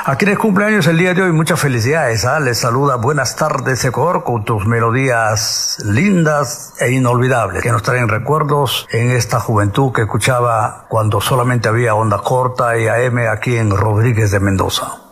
A quienes cumpleaños el día de hoy, muchas felicidades. Les saluda Buenas tardes Ecuador con tus melodías lindas e inolvidables que nos traen recuerdos en esta juventud que escuchaba cuando solamente había onda corta y AM aquí en Rodríguez de Mendoza.